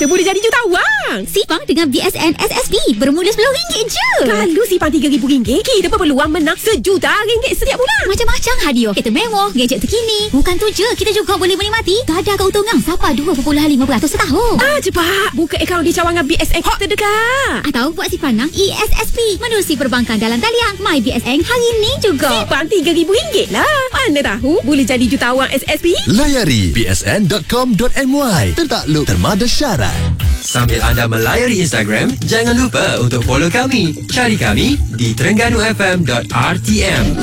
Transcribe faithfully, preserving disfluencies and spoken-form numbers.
Kita boleh jadi jutawan. Simpang dengan B S N S S B bermula sepuluh ringgit je. Kalau simpang tiga ribu ringgit, kita berpeluang menang sejuta ringgit setiap bulan. Macam-macam hadiah. Kereta mewah, gadget terkini. Bukan tu je, kita juga boleh menikmati kadar keuntungan sampai dua perpuluhan lima peratus setahun. Ah, cepat buka akaun di cawangan B S N Hot terdekat. Atau buat simpanan E S S P menerusi perbankan dalam talian My B S N hari ni juga. Simpang tiga ribu ringgit lah. Mana tahu boleh jadi jutawan S S P. Layari b s n dot com dot m y. Tertakluk termada syarat. Sambil anda melayari Instagram, jangan lupa untuk follow kami. Cari kami di terengganu f m dot r t m.